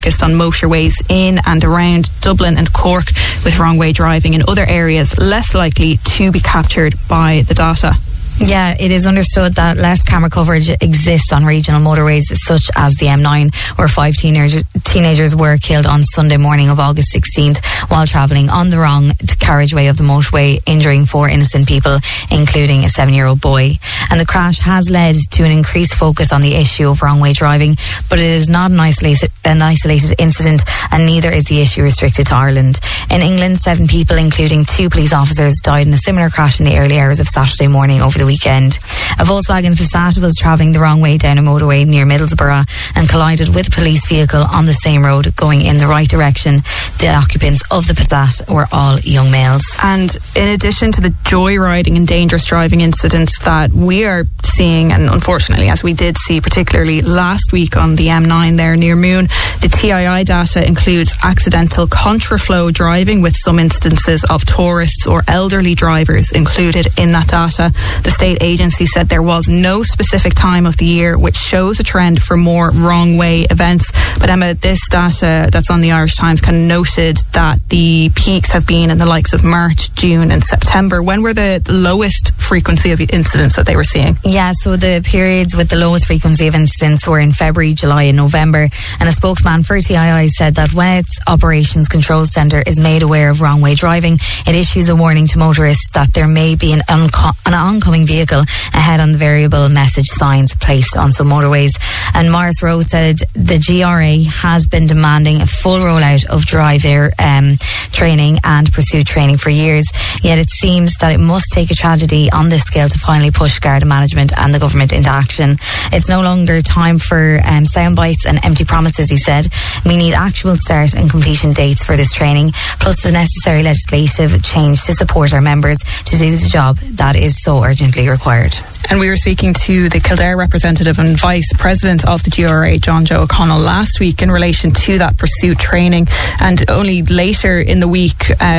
focused on motorways in and around Dublin and Cork, with wrong way driving in other areas less likely to be captured by the data. Yeah, it is understood that less camera coverage exists on regional motorways such as the M9, where 5 teenagers were killed on Sunday morning of August 16th while travelling on the wrong carriageway of the motorway, injuring 4 innocent people, including a 7-year-old boy. And the crash has led to an increased focus on the issue of wrong way driving, but it is not an isolated incident, and neither is the issue restricted to Ireland. In England, 7 people, including 2 police officers, died in a similar crash in the early hours of Saturday morning over the weekend. A Volkswagen Passat was travelling the wrong way down a motorway near Middlesbrough and collided with a police vehicle on the same road going in the right direction. The occupants of the Passat were all young males. And in addition to the joyriding and dangerous driving incidents that we are seeing, and unfortunately as we did see particularly last week on the M9 there near Moon, the TII data includes accidental contraflow driving, with some instances of tourists or elderly drivers included in that data. The state agency said there was no specific time of the year, which shows a trend for more wrong way events. But Emma, this data that's on the Irish Times kind of noted that the peaks have been in the likes of March, June and September. When were the lowest frequency of incidents that they were seeing? Yeah, so the periods with the lowest frequency of incidents were in February, July and November. And a spokesman for TII said that when its operations control centre is made aware of wrong way driving, it issues a warning to motorists that there may be an oncoming vehicle ahead on the variable message signs placed on some motorways. And Maurice Rowe said the GRA has been demanding a full rollout of driver training and pursuit training for years, yet it seems that it must take a tragedy on this scale to finally push Garda management and the government into action. It's no longer time for sound bites and empty promises, he said. We need actual start and completion dates for this training, plus the necessary legislative change to support our members to do the job that is so urgently required. And we were speaking to the Kildare representative and vice president of the GRA, John Joe O'Connell, last week in relation to that pursuit training. And only later in the week,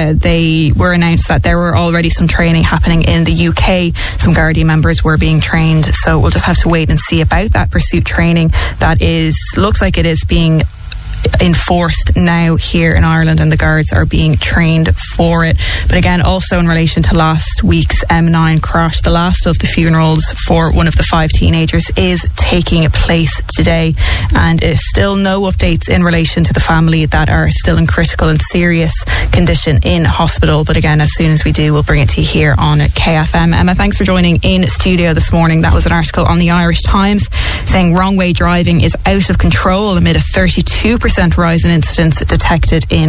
they were announced that there were already some training happening in the UK. Some Gardaí members were being trained. So we'll just have to wait and see about that pursuit training that looks like it is being enforced now here in Ireland, and the guards are being trained for it. But again, also in relation to last week's M9 crash, the last of the funerals for one of the 5 teenagers is taking place today, and still no updates in relation to the family that are still in critical and serious condition in hospital. But again, as soon as we do, we'll bring it to you here on KFM. Emma, thanks for joining in studio this morning. That was an article on the Irish Times saying wrong way driving is out of control amid a 32% rise in incidents detected in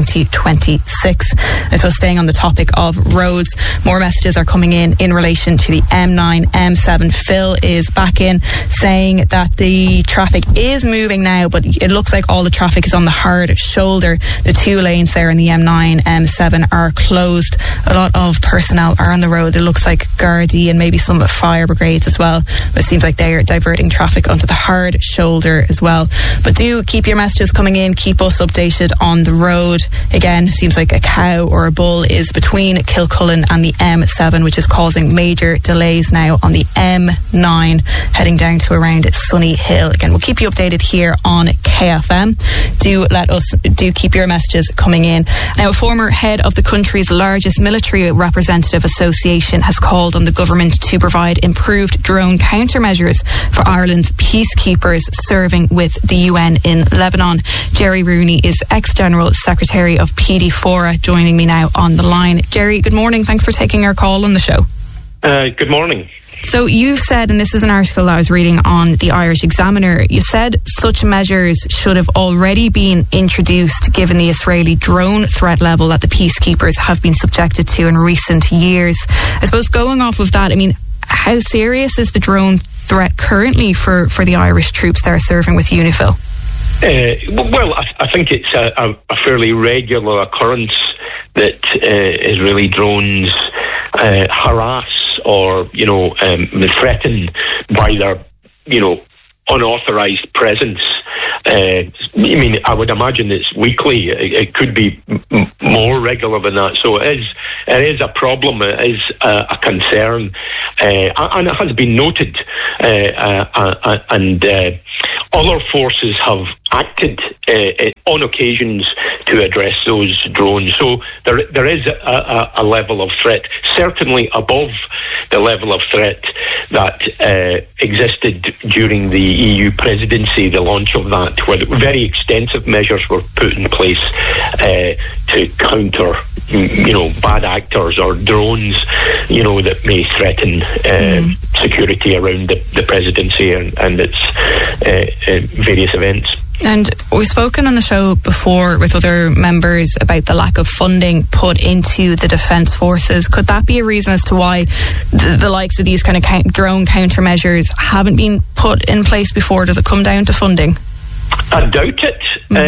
2026. I suppose staying on the topic of roads, more messages are coming in relation to the M9, M7. Phil is back in saying that the traffic is moving now, but it looks like all the traffic is on the hard shoulder. The 2 lanes there in the M9, M7 are closed. A lot of personnel are on the road. It looks like Gardaí and maybe some fire brigades as well. But it seems like they are diverting traffic onto the hard shoulder as well. But do keep your messages coming in, keep us updated on the road. Again, seems like a cow or a bull is between Kilcullen and the M7, which is causing major delays now on the M9 heading down to around Sunny Hill. Again, we'll keep you updated here on KFM. Do keep your messages coming in. Now, a former head of the country's largest military representative association has called on the government to provide improved drone countermeasures for Ireland's peacekeepers serving with the UN in Lebanon. Jerry Rooney is ex-General Secretary of PD Fora, joining me now on the line. Jerry, good morning. Thanks for taking our call on the show. Good morning. So you've said, and this is an article that I was reading on the Irish Examiner, you said such measures should have already been introduced given the Israeli drone threat level that the peacekeepers have been subjected to in recent years. I suppose going off of that, I mean, how serious is the drone threat currently for the Irish troops that are serving with UNIFIL? Well, I think it's a fairly regular occurrence that Israeli drones harass or, threaten by their, unauthorised presence. I would imagine it's weekly. It could be more regular than that. So it is a problem. It is a concern, and it has been noted. And other forces have acted on occasions to address those drones. So there is a level of threat, certainly above the level of threat that existed during the EU presidency, the launch of that, where very extensive measures were put in place to counter, bad actors or drones, that may threaten security around the presidency and its various events. And we've spoken on the show before with other members about the lack of funding put into the defence forces. Could that be a reason as to why the likes of these kind of drone countermeasures haven't been put in place before? Does it come down to funding? I doubt it.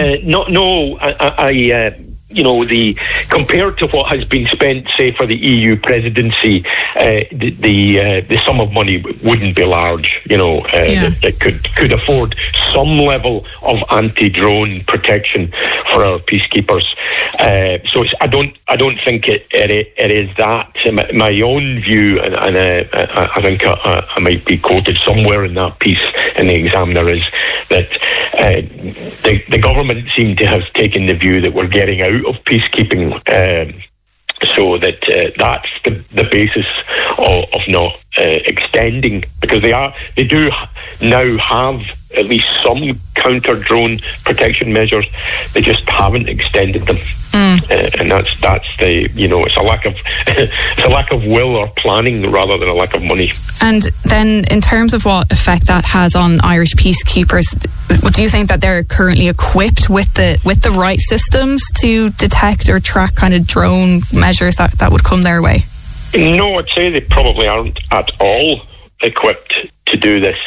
Compared to what has been spent, say, for the EU presidency, the sum of money wouldn't be large. That could afford some level of anti-drone protection for our peacekeepers. So I don't think it is that. My own view, and I think I might be quoted somewhere in that piece in the Examiner, is that the government seem to have taken the view that we're getting out of peacekeeping, so that that's the basis of not extending, because they do now have at least some counter-drone protection measures. They just haven't extended them, and that's the it's a lack of will or planning rather than a lack of money. And then, in terms of what effect that has on Irish peacekeepers, do you think that they're currently equipped with the right systems to detect or track kind of drone measures that would come their way? No, I'd say they probably aren't at all equipped to do this.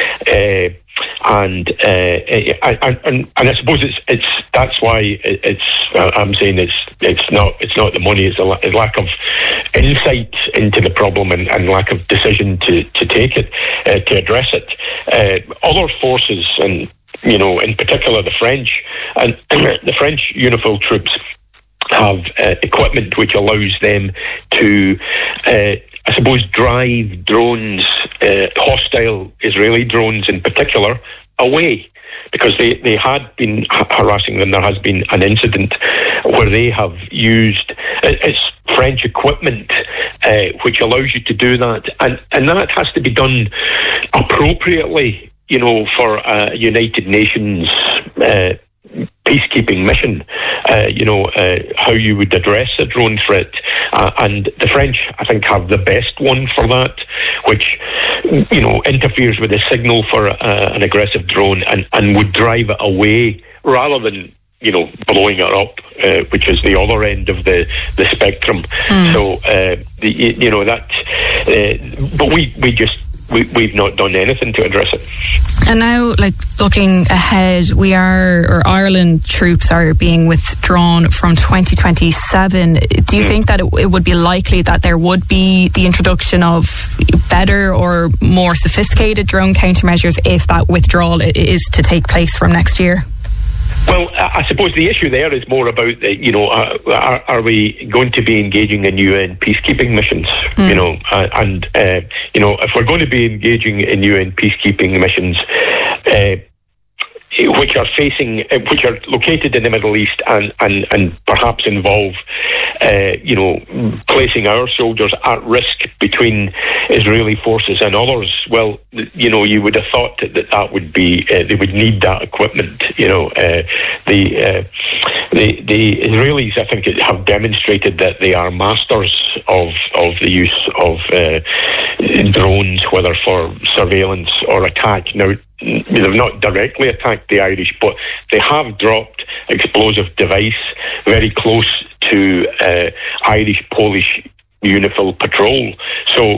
And I suppose it's that's why I'm saying it's not the money, it's a lack of insight into the problem and lack of decision to take it, to address it. Other forces, and in particular the French and the French UNIFIL troops have equipment which allows them to I suppose drive drones, hostile Israeli drones in particular, away, because they had been harassing them. There has been an incident where they have used it's French equipment which allows you to do that, and that has to be done appropriately, for a United Nations peacekeeping mission, how you would address a drone threat. And the French, I think, have the best one for that, which, interferes with the signal for an aggressive drone and would drive it away rather than, blowing it up, which is the other end of the spectrum. So, but we've not done anything to address it. And now, looking ahead, Ireland troops are being withdrawn from 2027. Do you think that it would be likely that there would be the introduction of better or more sophisticated drone countermeasures if that withdrawal is to take place from next year? Well, I suppose the issue there is more about, are we going to be engaging in UN peacekeeping missions? If we're going to be engaging in UN peacekeeping missions, which are located in the Middle East and perhaps involve, placing our soldiers at risk between Israeli forces and others, well, you would have thought that would be, they would need that equipment. The Israelis, I think, have demonstrated that they are masters of the use of drones, whether for surveillance or attack. Now, they've not directly attacked the Irish, but they have dropped explosive device very close to Irish-Polish UNIFIL patrol. So,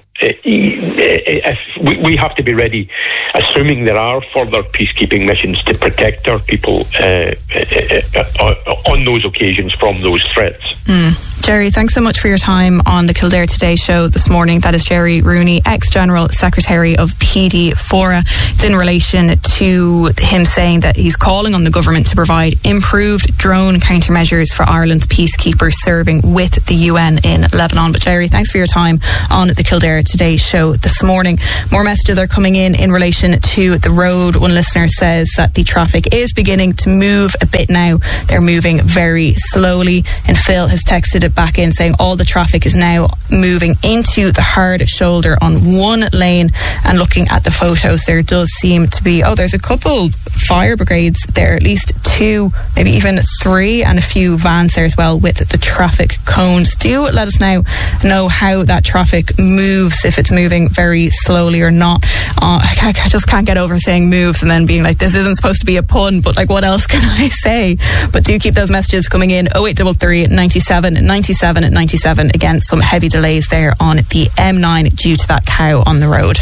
we have to be ready, assuming there are further peacekeeping missions, to protect our people on those occasions from those threats. Jerry, thanks so much for your time on the Kildare Today show this morning. That is Jerry Rooney, ex-General Secretary of PD Fora. It's in relation to him saying that he's calling on the government to provide improved drone countermeasures for Ireland's peacekeepers serving with the UN in Lebanon. But Jerry, thanks for your time on the Kildare Today show this morning. More messages are coming in relation to the road. One listener says that the traffic is beginning to move a bit now. They're moving very slowly. And Phil has texted it back in saying all the traffic is now moving into the hard shoulder on one lane. And looking at the photos, there does seem to be, there's a couple fire brigades there, at least 2, maybe even 3, and a few vans there as well with the traffic cones. Do let us now know how that traffic moves, if it's moving very slowly or not. I just can't get over saying moves and then being like, this isn't supposed to be a pun, but like, what else can I say? But do keep those messages coming in. 0833 97 97 97. Again, some heavy delays there on the M9 due to that cow on the road.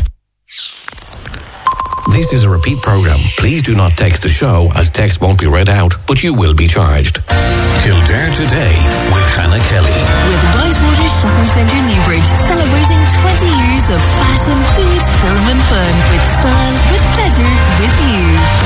This is a repeat program. Please do not text the show, as text won't be read out, but you will be charged. Kildare Today with Hannah Kelly. With Whitewater Shopping Centre Newbridge, celebrating 20 years of fashion, food, film and fun. With style, with pleasure, with you.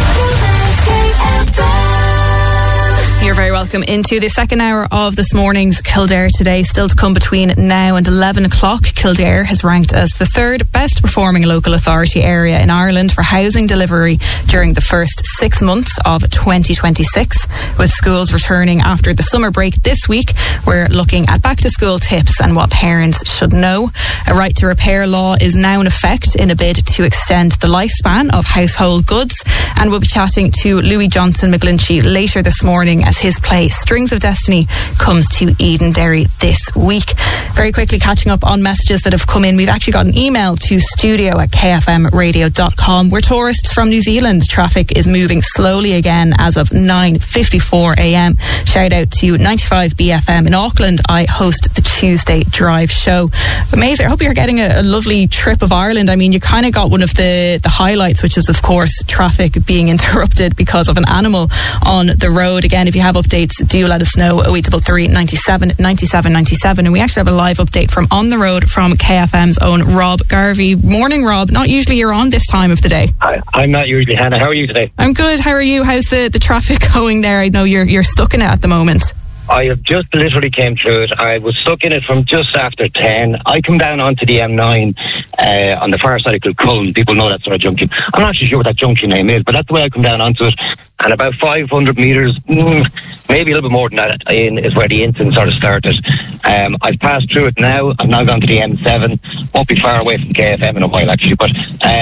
You're very welcome into the second hour of this morning's Kildare Today. Still to come between now and 11 o'clock. Kildare has ranked as the 3rd best performing local authority area in Ireland for housing delivery during the first 6 months of 2026. With schools returning after the summer break this week, we're looking at back to school tips and what parents should know. A right to repair law is now in effect in a bid to extend the lifespan of household goods. And we'll be chatting to Louis Johnson McGlinchey later this morning as his play Strings of Destiny comes to Edenderry this week. Very quickly catching up on messages that have come in. We've actually got an email to studio@kfmradio.com. We're tourists from New Zealand. Traffic is moving slowly again as of 9:54 a.m. Shout out to 95BFM in Auckland. I host the Tuesday Drive show. Amazing. I hope you're getting a lovely trip of Ireland. I mean, you kind of got one of the highlights, which is of course traffic being interrupted because of an animal on the road. Again, if you have updates, do let us know. 0833 97 97 97. And we actually have a live update from on the road from KFM's own Rob Garvey. Morning, Rob. Not usually you're on this time of the day. I'm not usually, Hannah. How are you today? I'm good. How are you? How's the traffic going there? I know you're stuck in it at the moment. I have just literally came through it. I was stuck in it from just after 10. I come down onto the M9 on the far side of Kilcullen. People know that sort of junction. I'm not actually sure what that junction name is, but that's the way I come down onto it. And about 500 metres, maybe a little bit more than that, is where the incident sort of started. I've passed through it now. I've now gone to the M7. Won't be far away from KFM in a while, actually. But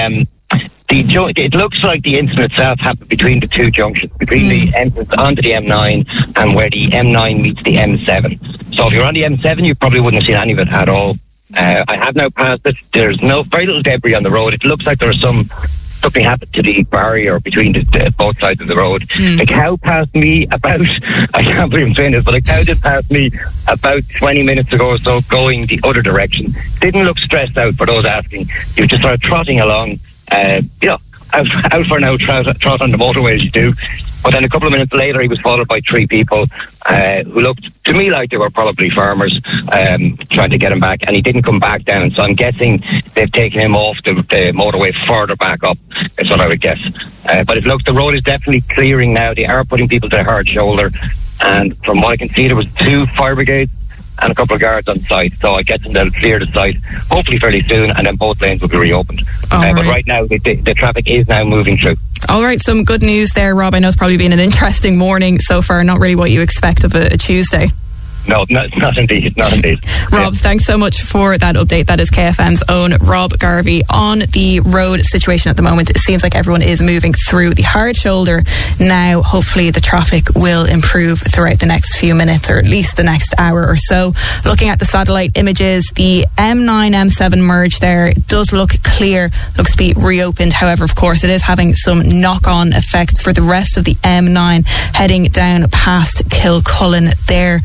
it looks like the incident itself happened between the two junctions, between the entrance onto the M9 and where the M9 meets the M7. So if you're on the M7, you probably wouldn't have seen any of it at all. I have now passed it. There's very little debris on the road. It looks like there's something happened to the barrier between both sides of the road. A cow passed me about, I can't believe I'm saying this, but a cow did pass me about 20 minutes ago or so, going the other direction. Didn't look stressed out for those asking. He was just sort of trotting along. Out for an out trot on the motorway as you do. But then a couple of minutes later, he was followed by 3 people who looked to me like they were probably farmers trying to get him back, and he didn't come back down. So I'm guessing they've taken him off the motorway further back up, is what I would guess. But the road is definitely clearing now. They are putting people to the hard shoulder, and from what I can see, there was 2 fire brigades and a couple of guards on site, so I guess they'll clear the site hopefully fairly soon, and then both lanes will be reopened. But right now the traffic is now moving through. All right, some good news there, Rob. I know it's probably been an interesting morning so far, not really what you expect of a Tuesday. No, not indeed. Rob, thanks so much for that update. That is KFM's own Rob Garvey. On the road situation at the moment, it seems like everyone is moving through the hard shoulder now. Hopefully the traffic will improve throughout the next few minutes, or at least the next hour or so. Looking at the satellite images, the M9 M7 merge there does look clear, looks to be reopened. However, of course, it is having some knock-on effects for the rest of the M9 heading down past Kilcullen there. Again,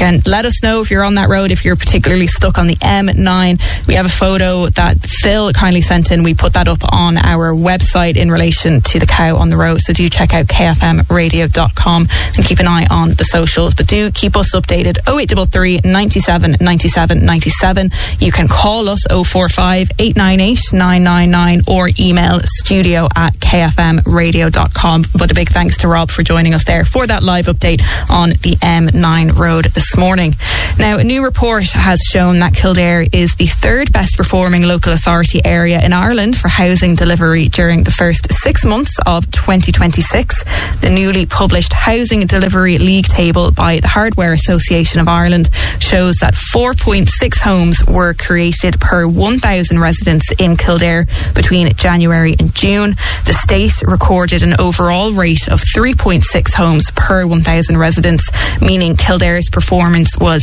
then let us know if you're on that road, if you're particularly stuck on the M9. We have a photo that Phil kindly sent in. We put that up on our website in relation to the cow on the road, so do check out kfmradio.com and keep an eye on the socials, but do keep us updated. 0833 97 97 97. You can call us 045 898 999 or email studio@kfmradio.com. But a big thanks to Rob for joining us there for that live update on the M9 road this morning. Now, a new report has shown that Kildare is the third best performing local authority area in Ireland for housing delivery during the first 6 months of 2026. The newly published Housing Delivery League Table by the Hardware Association of Ireland shows that 4.6 homes were created per 1,000 residents in Kildare between January and June. The state recorded an overall rate of 3.6 homes per 1,000 residents, meaning Kildare's performance was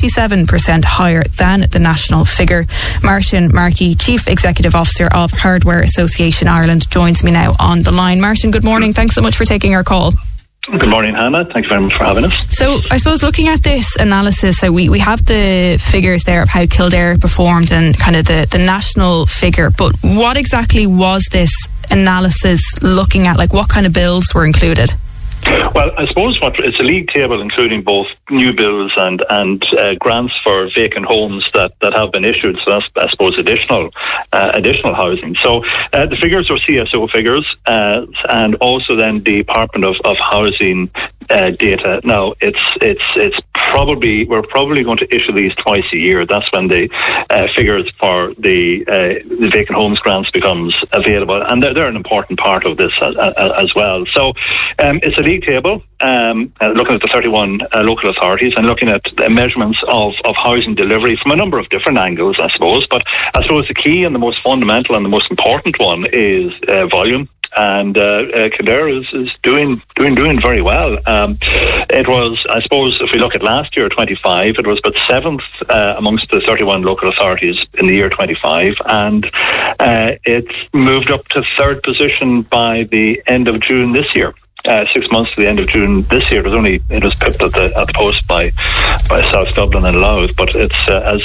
27% higher than the national figure. Martin Markey, Chief Executive Officer of Hardware Association Ireland, joins me now on the line. Martin, good morning. Thanks so much for taking our call. Good morning, Hannah. Thank you very much for having us. So I suppose looking at this analysis, so we have the figures there of how Kildare performed and kind of the national figure, but what exactly was this analysis looking at? Like, what kind of builds were included? Well, I suppose it's a league table including both new builds and grants for vacant homes that have been issued. So that's, I suppose, additional housing. So the figures are CSO figures and also then the Department of Housing data. Now, it's probably, we're probably going to issue these twice a year. That's when the figures for the vacant homes grants becomes available, and they're an important part of this as well. So it's a league table looking at the 31 local authorities and looking at the measurements of housing delivery from a number of different angles, I suppose. But I suppose the key and the most fundamental and the most important one is volume. And Kildare is doing very well. It was, I suppose, if we look at last year, 25, it was but 7th amongst the 31 local authorities in the year 25, and it moved up to 3rd position by the end of June this year. 6 months to the end of June this year. It was pipped at the post by South Dublin and Louth, but it's as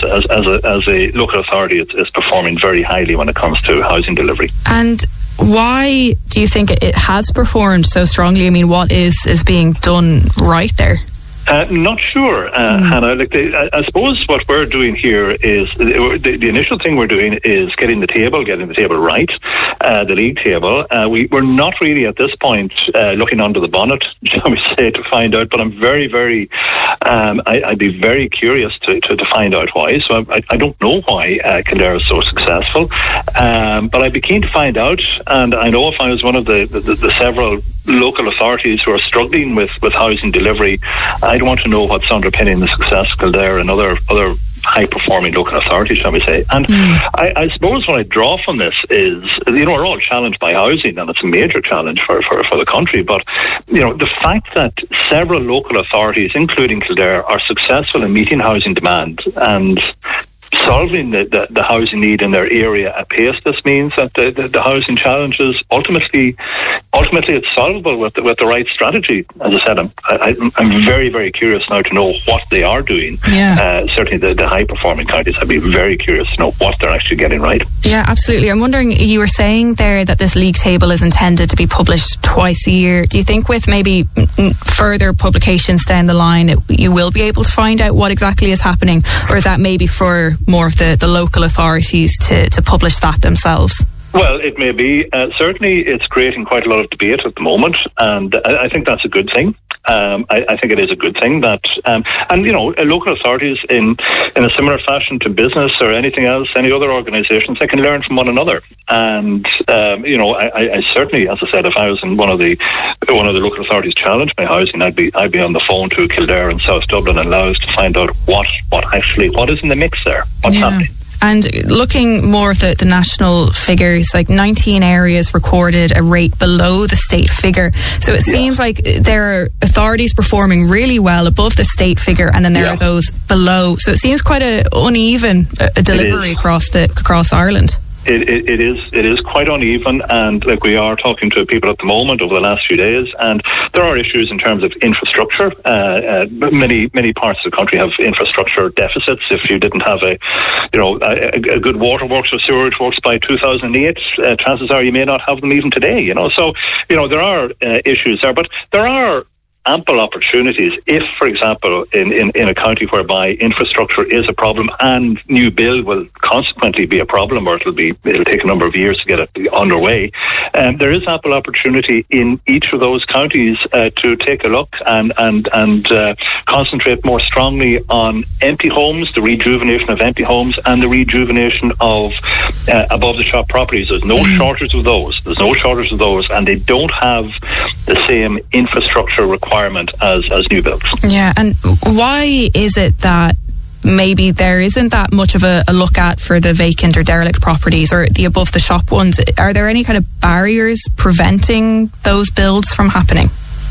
a local authority, it's performing very highly when it comes to housing delivery. And why do you think it has performed so strongly? I mean, what is being done right there? Not sure, Hannah. I suppose what we're doing here is the initial thing we're doing is getting the table right, the league table. We're not really at this point looking under the bonnet, shall we say, to find out. But I'm very, very, I'd be very curious to find out why. So I don't know why Kildare is so successful, but I'd be keen to find out. And I know if I was one of the several local authorities who are struggling with housing delivery, I'd want to know what's underpinning the success of Kildare and other high-performing local authorities, shall we say. And I suppose what I draw from this is, we're all challenged by housing, and it's a major challenge for the country, but, the fact that several local authorities, including Kildare, are successful in meeting housing demand and solving the housing need in their area at pace. This means that the housing challenges ultimately it's solvable with the right strategy. As I said, I'm very, very curious now to know what they are doing. Yeah. Certainly the high performing counties, I'd be very curious to know what they're actually getting right. Yeah, absolutely. I'm wondering, you were saying there that this league table is intended to be published twice a year. Do you think with maybe further publications down the line you will be able to find out what exactly is happening, or is that maybe for more of the local authorities to publish that themselves? Well, it may be. Certainly, it's creating quite a lot of debate at the moment, and I think that's a good thing. I think it is a good thing that, local authorities in a similar fashion to business or anything else, any other organisations, they can learn from one another. And I certainly, as I said, if I was in one of the local authorities challenged by housing, I'd be on the phone to Kildare and South Dublin and Louth to find out what is in the mix there, what's happening. And looking more at the national figures, like 19 areas recorded a rate below the state figure. So it seems like there are authorities performing really well above the state figure, and then there are those below. So it seems quite a uneven delivery across Ireland. It is quite uneven, and like we are talking to people at the moment over the last few days, and there are issues in terms of infrastructure. Many parts of the country have infrastructure deficits. If you didn't have a good waterworks or sewerage works by 2008, chances are you may not have them even today. So there are issues there, but there are ample opportunities if, for example, in a county whereby infrastructure is a problem and new build will consequently be a problem, or it'll take a number of years to get it underway. There is ample opportunity in each of those counties to take a look and concentrate more strongly on empty homes, the rejuvenation of empty homes, and the rejuvenation of above the shop properties. There's no shortage of those. And they don't have the same infrastructure requirement as new builds. Yeah, and why is it that maybe there isn't that much of a look at for the vacant or derelict properties or the above the shop ones? Are there any kind of barriers preventing those builds from happening?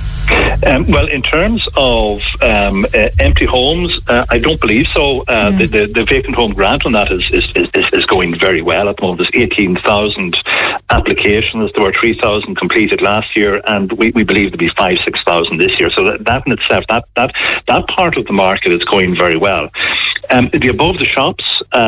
Well, in terms of empty homes, I don't believe so. The vacant home grant on that is going very well at the moment. There's 18,000 applications. There were 3,000 completed last year, and we believe there'll be 5,000-6,000 this year. So that in itself, that part of the market is going very well. The above the shops,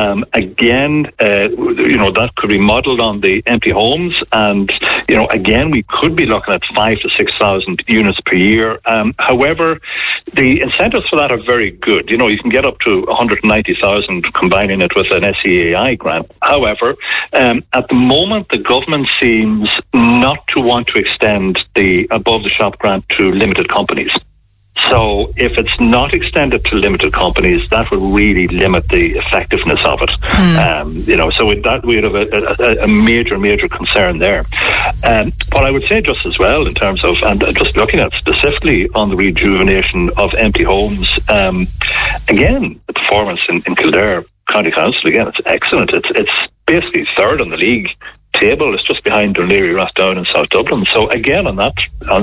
again, that could be modelled on the empty homes, and again, we could be looking at 5,000 to 6,000 units per year. However, the incentives for that are very good. You can get up to 190,000 combining it with an SEAI grant. However, at the moment, the government seems not to want to extend the above the shop grant to limited companies. So if it's not extended to limited companies, that would really limit the effectiveness of it. So with that, we would have a major concern there. What I would say just as well in terms of, and just looking at specifically on the rejuvenation of empty homes, again, the performance in Kildare County Council, again, it's excellent. It's basically third on the league table. It's just behind Dún Laoghaire, Rathdown and South Dublin. So again, on that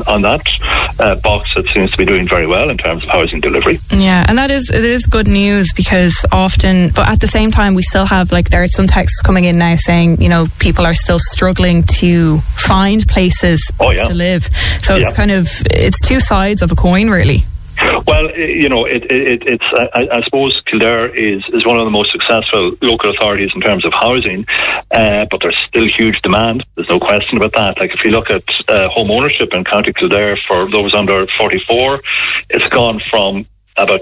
box, it seems to be doing very well in terms of housing delivery. Yeah, and it is good news, because often, but at the same time, we still have, there are some texts coming in now saying, people are still struggling to find places to live. So it's it's two sides of a coin, really. Well, it's. I suppose Kildare is one of the most successful local authorities in terms of housing, but there's still huge demand. There's no question about that. If you look at home ownership in County Kildare for those under 44, it's gone from about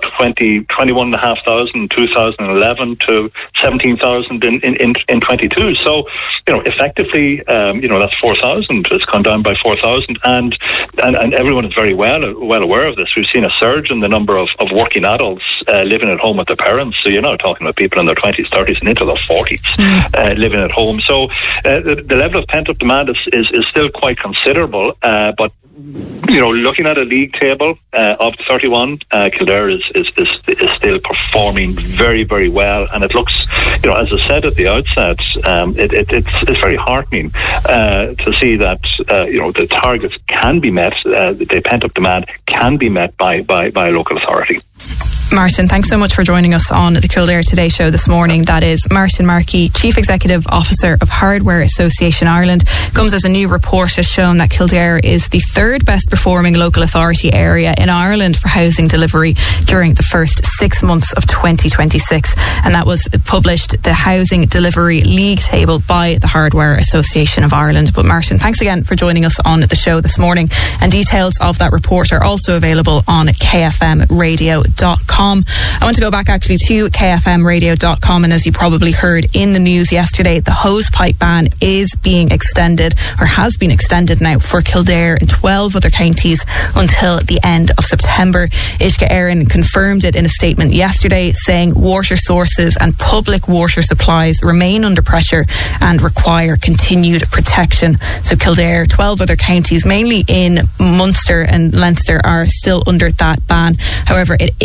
21,500 in 2011 to 17,000 in 22. So, effectively, that's 4,000. It's gone down by 4,000, and everyone is very well aware of this. We've seen a surge in the number of working adults living at home with their parents. So you're now talking about people in their 20s, 30s, and into their 40s living at home. So the level of pent-up demand is still quite considerable, but looking at a league table of 31, Kildare is still performing very, very well, and it looks, as I said at the outset, it's very heartening to see that the targets can be met, the pent-up demand can be met by a local authority. Martin, thanks so much for joining us on the Kildare Today show this morning. That is Martin Markey, Chief Executive Officer of Hardware Association Ireland. Comes as a new report has shown that Kildare is the third best performing local authority area in Ireland for housing delivery during the first 6 months of 2026. And that was published, the Housing Delivery League Table, by the Hardware Association of Ireland. But Martin, thanks again for joining us on the show this morning. And details of that report are also available on kfmradio.com. I want to go back actually to kfmradio.com, and as you probably heard in the news yesterday, the hosepipe ban is being extended, or has been extended now, for Kildare and 12 other counties until the end of September. Uisce Éireann confirmed it in a statement yesterday, saying water sources and public water supplies remain under pressure and require continued protection. So Kildare, 12 other counties, mainly in Munster and Leinster, are still under that ban. However, it is being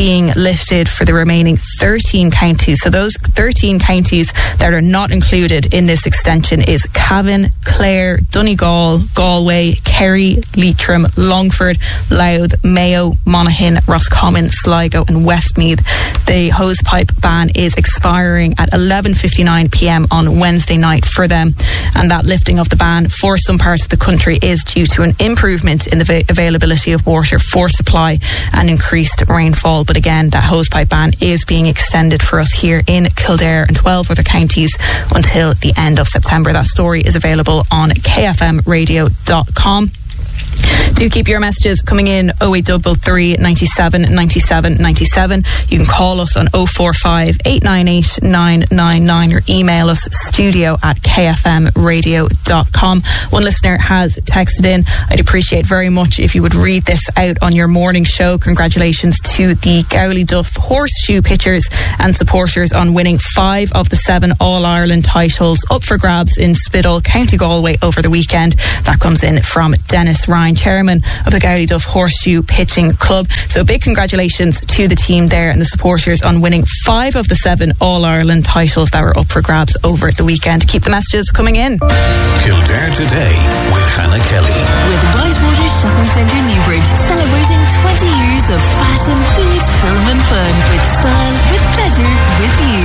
being lifted for the remaining 13 counties. So those 13 counties that are not included in this extension is Cavan, Clare, Donegal, Galway, Kerry, Leitrim, Longford, Louth, Mayo, Monaghan, Roscommon, Sligo and Westmeath. The hosepipe ban is expiring at 11:59pm on Wednesday night for them, and that lifting of the ban for some parts of the country is due to an improvement in the availability of water for supply and increased rainfall. But again, that hosepipe ban is being extended for us here in Kildare and 12 other counties until the end of September. That story is available on kfmradio.com. Do keep your messages coming in 0833 97 97 97. You can call us on 045 898 999 or email us studio@kfmradio.com. One listener has texted in, I'd appreciate very much if you would read this out on your morning show. Congratulations to the Gowley Duff Horseshoe pitchers and supporters on winning 5 of the 7 All-Ireland titles up for grabs in Spiddal, County Galway over the weekend. That comes in from Dennis Ryan, chairman of the Gowley Duff Horseshoe Pitching Club. So big congratulations to the team there and the supporters on winning 5 of the 7 All-Ireland titles that were up for grabs over the weekend. Keep the messages coming in. Kildare Today with Hannah Kelly. With Whitewater Shopping Centre Newbridge, celebrating 20 years of fashion, food, film and fun. With style, with pleasure, with you.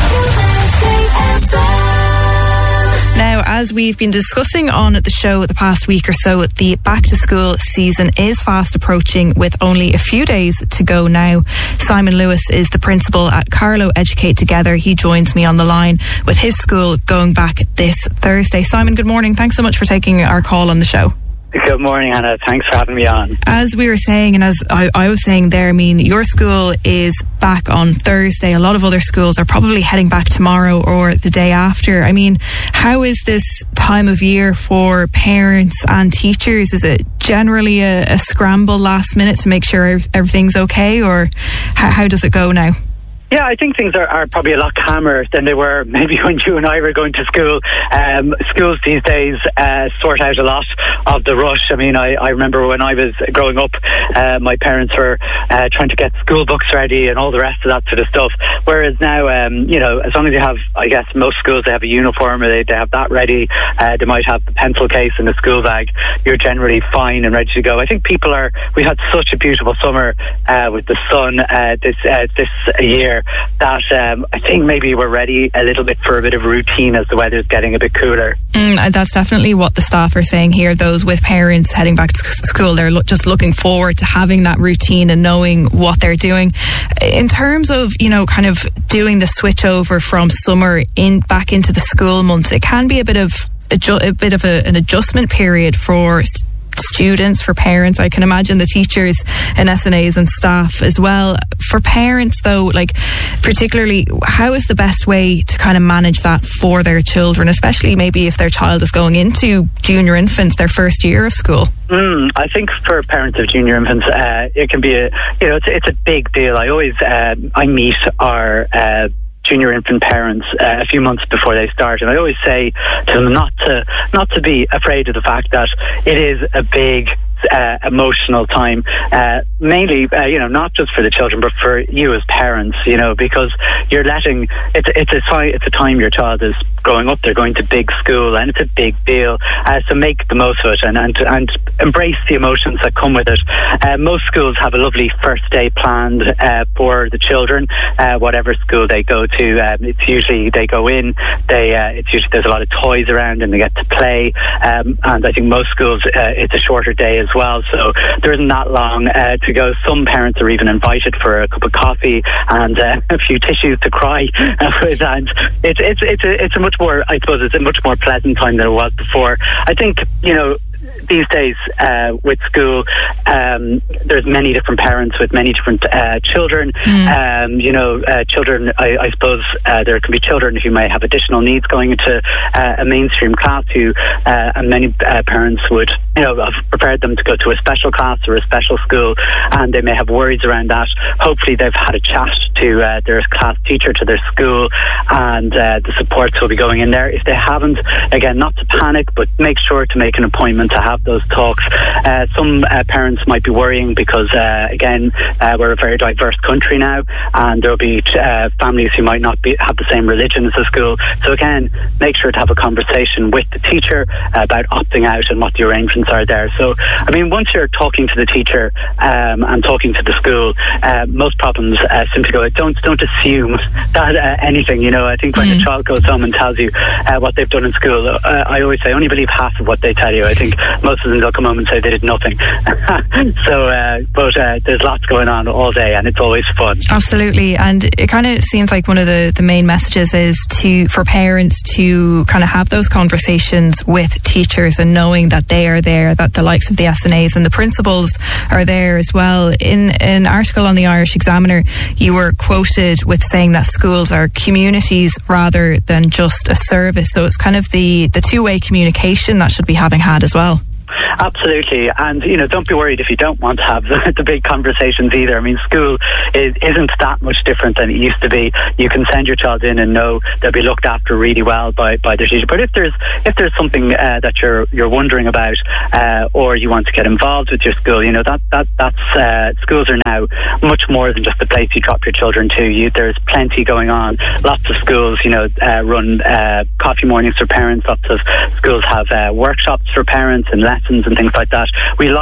Now, as we've been discussing on the show the past week or so, the back to school season is fast approaching with only a few days to go now. Simon Lewis is the principal at Carlow Educate Together. He joins me on the line with his school going back this Thursday. Simon, good morning. Thanks so much for taking our call on the show. Good morning, Hannah. Thanks for having me on. As we were saying, and as I was saying there, I mean, your school is back on Thursday. A lot of other schools are probably heading back tomorrow or the day after. I mean, how is this time of year for parents and teachers? Is it generally a scramble last minute to make sure everything's okay, or how does it go now? Yeah, I think things are probably a lot calmer than they were maybe when you and I were going to school. Schools these days sort out a lot of the rush. I mean, I remember when I was growing up, my parents were trying to get school books ready and all the rest of that sort of stuff. Whereas now, you know, as long as you have, I guess most schools, they have a uniform or they have that ready. They might have the pencil case and the school bag. You're generally fine and ready to go. I think we had such a beautiful summer with the sun this year, that I think maybe we're ready a little bit for a bit of routine as the weather's getting a bit cooler. That's definitely what the staff are saying here. Those with parents heading back to school, they're just looking forward to having that routine and knowing what they're doing. In terms of, you know, kind of doing the switch over from summer back into the school months, it can be a bit of an adjustment period for students, for parents. I can imagine the teachers and SNAs and staff as well. For parents though, like particularly, how is the best way to kind of manage that for their children, especially maybe if their child is going into junior infants, their first year of school? I think for parents of junior infants, it can be it's a big deal. I always I meet our junior infant parents a few months before they start, and I always say to them not to be afraid of the fact that it is a big emotional time, mainly not just for the children but for you as parents, because you're letting it's a time your child is growing up. They're going to big school and it's a big deal, so make the most of it and embrace the emotions that come with it. Most schools have a lovely first day planned for the children, whatever school they go to. It's usually they go in, it's usually there's a lot of toys around and they get to play, and I think most schools it's a shorter day as well, so there isn't that long to go. Some parents are even invited for a cup of coffee and a few tissues to cry with, and it's a much more, I suppose it's a much more pleasant time than it was before. I think these days with school, there's many different parents with many different children. Children, I suppose there can be children who may have additional needs going into a mainstream class and many parents would have prepared them to go to a special class or a special school, and they may have worries around that. Hopefully they've had a chat to their class teacher, to their school, and the supports will be going in there. If they haven't, again, not to panic, but make sure to make an appointment to have have those talks. Some parents might be worrying because, again, we're a very diverse country now, and there'll be families who might not have the same religion as the school. So again, make sure to have a conversation with the teacher about opting out and what the arrangements are there. So, I mean, once you're talking to the teacher and talking to the school, most problems simply go, don't assume that anything, you know. I think when a child goes home and tells you what they've done in school, I always say, only believe half of what they tell you. I think most of them, they'll come home and say they did nothing. But there's lots going on all day, and it's always fun. Absolutely. And it kind of seems like one of the main messages is for parents to kind of have those conversations with teachers, and knowing that they are there, that the likes of the SNAs and the principals are there as well. In an article on the Irish Examiner, you were quoted with saying that schools are communities rather than just a service. So it's kind of the two-way communication that should be having had as well. Absolutely, and you know, don't be worried if you don't want to have the big conversations either. I mean, school isn't that much different than it used to be. You can send your child in and know they'll be looked after really well by their teacher. But if there's something that you're wondering about, or you want to get involved with your school, you know, that's schools are now much more than just the place you drop your children to. There's plenty going on. Lots of schools, you know, run coffee mornings for parents. Lots of schools have workshops for parents and lessons and things like that.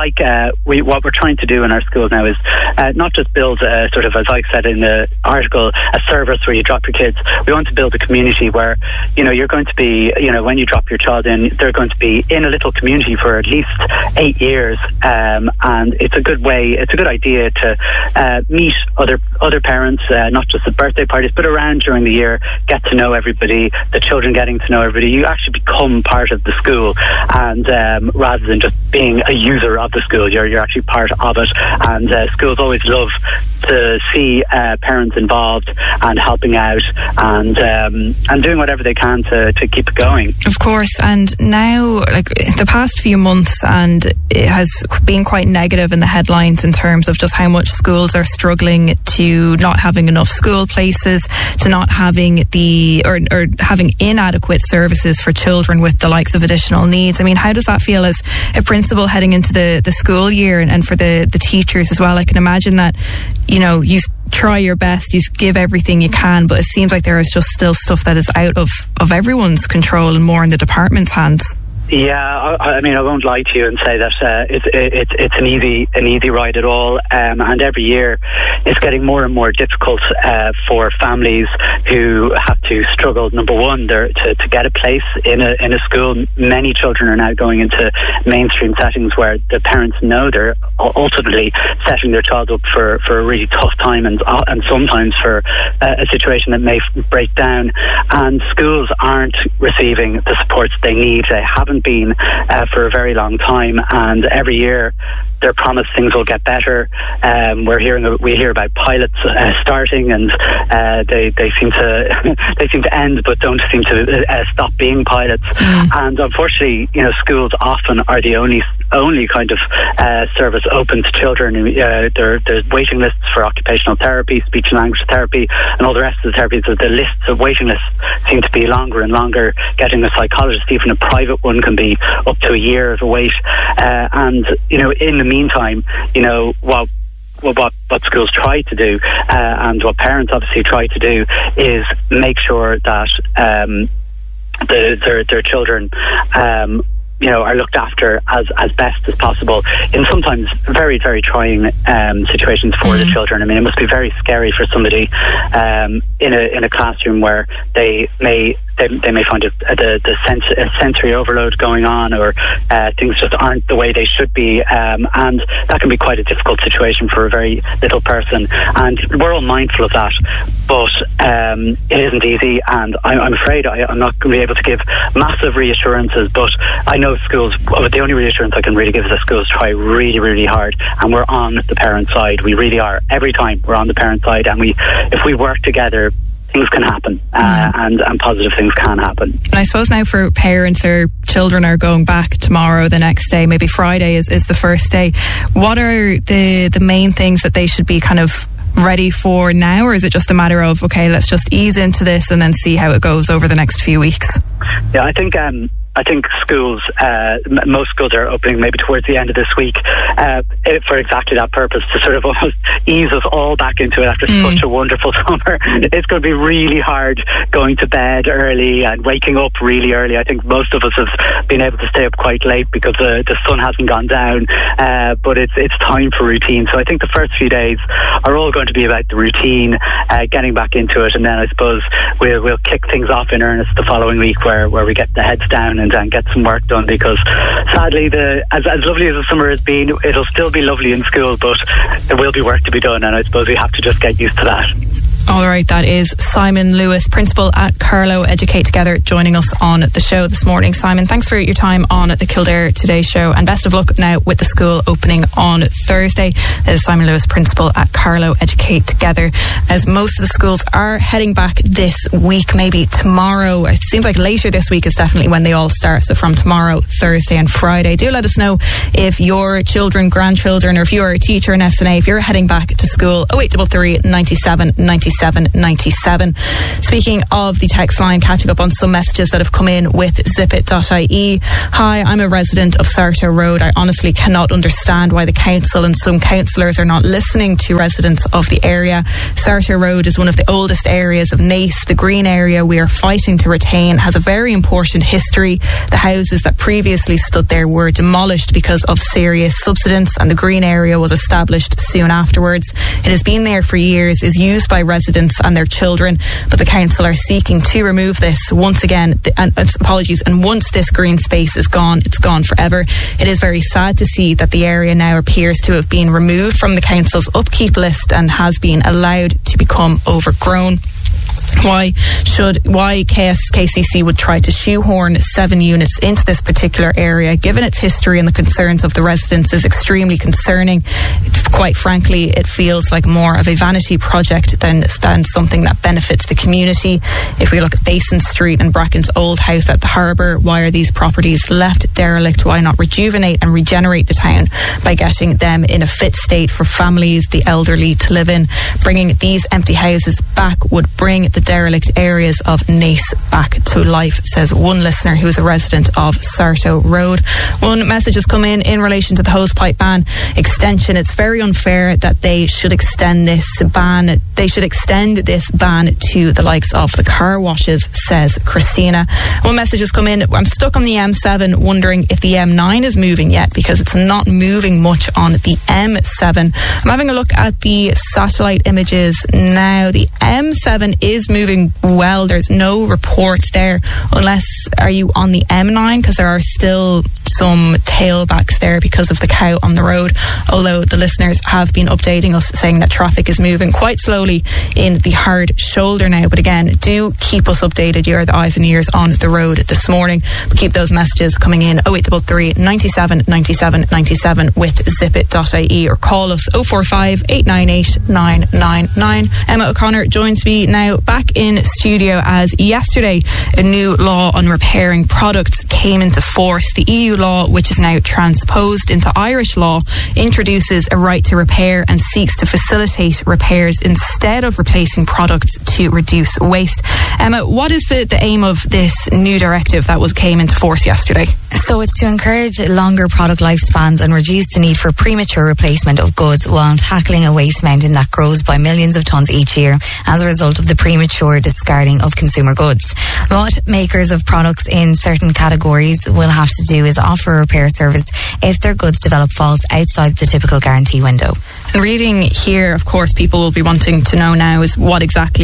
What we're trying to do in our schools now is not just build a sort of, as I said in the article, a service where you drop your kids. We want to build a community where, you know, you're going to be, you know, when you drop your child in, they're going to be in a little community for at least 8 years, and it's a good idea to meet other parents, not just at birthday parties, but around during the year, get to know everybody, the children getting to know everybody. You actually become part of the school, and rather than just being a user of the school, you're actually part of it. And schools always love to see parents involved and helping out and doing whatever they can to keep it going. Of course. And now, like the past few months, and it has been quite negative in the headlines in terms of just how much schools are struggling to not having enough school places, to not having or having inadequate services for children with the likes of additional needs. I mean, how does that feel as a principal heading into the school year, and for the teachers as well? I can imagine that, you know, you try your best, you give everything you can, but it seems like there is just still stuff that is out of everyone's control and more in the department's hands. Yeah, I mean, I won't lie to you and say that it's an easy ride at all. And every year, it's getting more and more difficult for families who have to struggle. Number one, to get a place in a school. Many children are now going into mainstream settings where the parents know they're ultimately setting their child up for a really tough time, and sometimes for a situation that may break down. And schools aren't receiving the supports they need. They haven't been for a very long time, and every year they're promised things will get better. We hear about pilots starting, and they seem to end, but don't seem to stop being pilots. And unfortunately, you know, schools often are the only kind of service open to children. There's waiting lists for occupational therapy, speech and language therapy, and all the rest of the therapies. So the lists of waiting lists seem to be longer and longer. Getting a psychologist, even a private one, can be up to a year of a wait. And you know, in the meantime, you know, what schools try to do, and what parents obviously try to do, is make sure that their children you know, are looked after as best as possible in sometimes very, very trying situations for the children. I mean, it must be very scary for somebody in a classroom where they may find the sensory overload going on, or things just aren't the way they should be, and that can be quite a difficult situation for a very little person. And we're all mindful of that, but it isn't easy, and I'm afraid I'm not going to be able to give massive reassurances, but I know schools, the only reassurance I can really give is that schools try really, really hard, and we're on the parent side. We really are. Every time we're on the parent side, and if we work together, things can happen, and positive things can happen. And I suppose now for parents, their children are going back tomorrow, the next day, maybe Friday is the first day. What are the main things that they should be kind of ready for now, or is it just a matter of, okay, let's just ease into this and then see how it goes over the next few weeks? Yeah, I think I think schools, most schools are opening maybe towards the end of this week for exactly that purpose, to sort of almost ease us all back into it after such a wonderful summer. It's going to be really hard going to bed early and waking up really early. I think most of us have been able to stay up quite late because the sun hasn't gone down, but it's time for routine. So I think the first few days are all going to be about the routine, getting back into it, and then I suppose we'll kick things off in earnest the following week where we get the heads down and get some work done, because sadly as lovely as the summer has been, it'll still be lovely in school, but there will be work to be done, and I suppose we have to just get used to that. All right, that is Simon Lewis, Principal at Carlow Educate Together, joining us on the show this morning. Simon, thanks for your time on the Kildare Today show, and best of luck now with the school opening on Thursday. That is Simon Lewis, Principal at Carlow Educate Together, as most of the schools are heading back this week, maybe tomorrow. It seems like later this week is definitely when they all start, so from tomorrow, Thursday and Friday. Do let us know if your children, grandchildren, or if you're a teacher in SNA, if you're heading back to school. 0833 97 97 97. Speaking of the text line, catching up on some messages that have come in with zipit.ie. Hi, I'm a resident of Sarto Road. I honestly cannot understand why the council and some councillors are not listening to residents of the area. Sarto Road is one of the oldest areas of Naas. The green area we are fighting to retain has a very important history. The houses that previously stood there were demolished because of serious subsidence, and the green area was established soon afterwards. It has been there for years, is used by residents and their children, but the council are seeking to remove this once again, and once this green space is gone, it's gone forever. It is very sad to see that the area now appears to have been removed from the council's upkeep list and has been allowed to become overgrown. Why KCC would try to shoehorn 7 units into this particular area, given its history and the concerns of the residents, is extremely concerning. Quite frankly, it feels like more of a vanity project than something that benefits the community. If we look at Basin Street and Bracken's old house at the harbour, why are these properties left derelict? Why not rejuvenate and regenerate the town by getting them in a fit state for families, the elderly to live in? Bringing these empty houses back would bring the derelict areas of Naas back to life, says one listener who is a resident of Sarto Road. One message has come in relation to the hosepipe ban extension. It's very unfair that they should extend this ban. They should extend this ban to the likes of the car washes, says Christina. One message has come in. I'm stuck on the M7 wondering if the M9 is moving yet, because it's not moving much on the M7. I'm having a look at the satellite images now. The M7 is moving well. There's no reports there, unless are you on the M9, because there are still some tailbacks there because of the cow on the road, although the listeners have been updating us saying that traffic is moving quite slowly in the hard shoulder now. But again, do keep us updated. You're the eyes and ears on the road this morning, but keep those messages coming in. 0833 97 97 97 with zipit.ie, or call us 045 898 999. Emma O'Connor joins me now back in studio, as yesterday a new law on repairing products came into force. The EU law, which is now transposed into Irish law, introduces a right to repair and seeks to facilitate repairs instead of replacing products to reduce waste. Emma, what is the aim of this new directive that came into force yesterday? So it's to encourage longer product lifespans and reduce the need for premature replacement of goods, while tackling a waste mountain that grows by millions of tonnes each year as a result of the premature discarding of consumer goods. What makers of products in certain categories will have to do is offer a repair service if their goods develop faults outside the typical guarantee window. And reading here, of course, people will be wanting to know now is what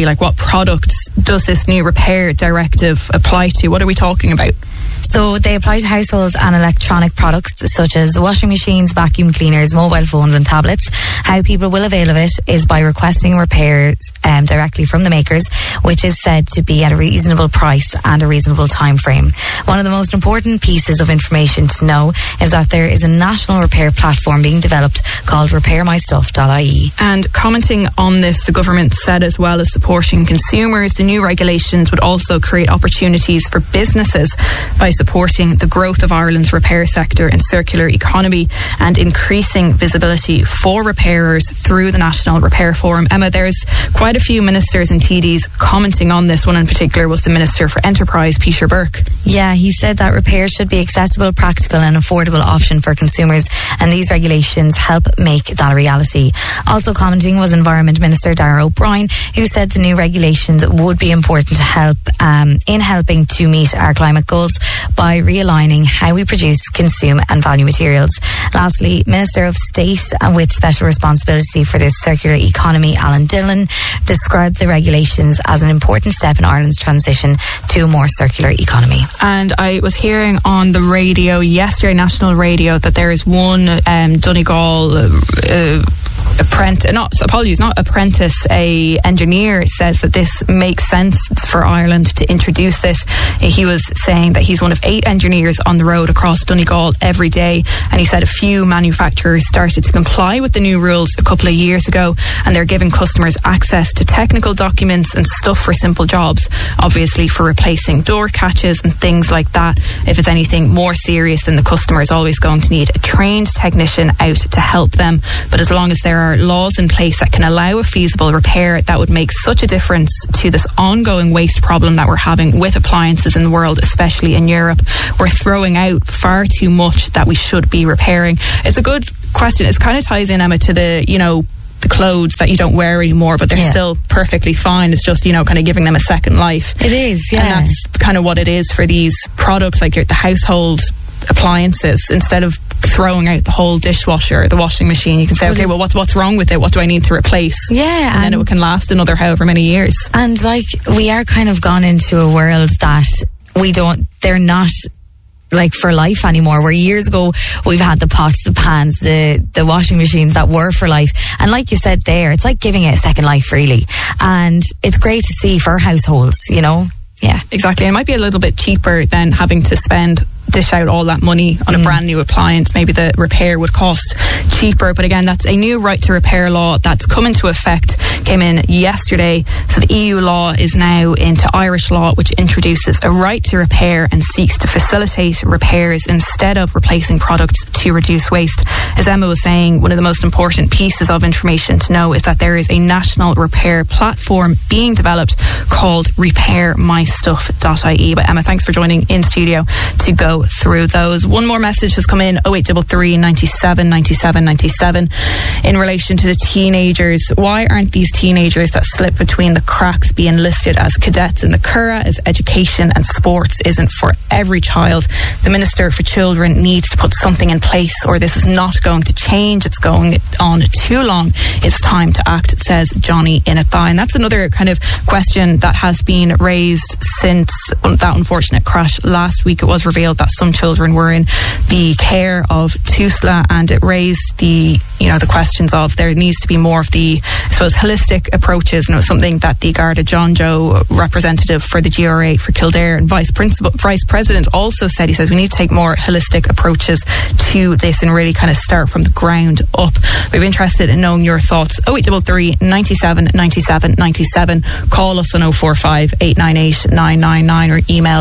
products does this new repair directive apply to? What are we talking about? So they apply to households and electronic products such as washing machines, vacuum cleaners, mobile phones and tablets. How people will avail of it is by requesting repairs directly from the makers, which is said to be at a reasonable price and a reasonable time frame. One of the most important pieces of information to know is that there is a national repair platform being developed called repairmystuff.ie. And commenting on this, the government said, as well as supporting consumers, the new regulations would also create opportunities for businesses by supporting the growth of Ireland's repair sector and circular economy and increasing visibility for repairers through the National Repair Forum. Emma, there's quite a few ministers and TDs commenting on this. One in particular was the Minister for Enterprise, Peter Burke. Yeah, he said that repairs should be accessible, practical and affordable option for consumers, and these regulations help make that a reality. Also commenting was Environment Minister Darragh O'Brien, who said the new regulations would be important to help in helping to meet our climate goals by realigning how we produce, consume and value materials. Lastly, Minister of State with special responsibility for the circular economy, Alan Dillon, described the regulations as an important step in Ireland's transition to a more circular economy. And I was hearing on the radio yesterday, national radio, that there is one Donegal a engineer says that this makes sense for Ireland to introduce this. He was saying that he's one of 8 engineers on the road across Donegal every day, and he said a few manufacturers started to comply with the new rules a couple of years ago, and they're giving customers access to technical documents and stuff for simple jobs, obviously for replacing door catches and things like that. If it's anything more serious, then the customer is always going to need a trained technician out to help them. But as long as there are laws in place that can allow a feasible repair, that would make such a difference to this ongoing waste problem that we're having with appliances in the world, especially in Europe. We're throwing out far too much that we should be repairing. It's a good question. It kind of ties in, Emma, to the clothes that you don't wear anymore, but they're still perfectly fine. It's just, kind of giving them a second life. It is, yeah. And that's kind of what it is for these products, like the household appliances. Instead of throwing out the whole dishwasher, the washing machine, you can say, okay, well, what's wrong with it? What do I need to replace? Yeah. And then it can last another however many years. And we are kind of gone into a world that they're not for life anymore, where years ago we've had the pots, the pans, the washing machines that were for life, and like you said there, it's like giving it a second life really, and it's great to see for households, Yeah, exactly. And it might be a little bit cheaper than having to dish out all that money on a brand new appliance. Maybe the repair would cost cheaper, but again, that's a new right to repair law that's come into effect, came in yesterday. So the EU law is now into Irish law, which introduces a right to repair and seeks to facilitate repairs instead of replacing products to reduce waste. As Emma was saying, one of the most important pieces of information to know is that there is a national repair platform being developed called repairmystuff.ie. But Emma, thanks for joining in studio to go through those. One more message has come in, 0833 97 97 97, in relation to the teenagers. Why aren't these teenagers that slip between the cracks being listed as cadets in the Curragh, as education and sports isn't for every child? The Minister for Children needs to put something in place, or this is not going to change. It's going on too long. It's time to act, says Johnny Inathy. And that's another kind of question that has been raised since that unfortunate crash last week. It was revealed that some children were in the care of TUSLA, and it raised the questions of there needs to be more of the, I suppose, holistic approaches. And it was something that the Garda John Joe representative for the GRA for Kildare and Vice President also said. He said we need to take more holistic approaches to this and really kind of start from the ground up. We're interested in knowing your thoughts. 0833 97 97 97. Call us on 045 898 999 or email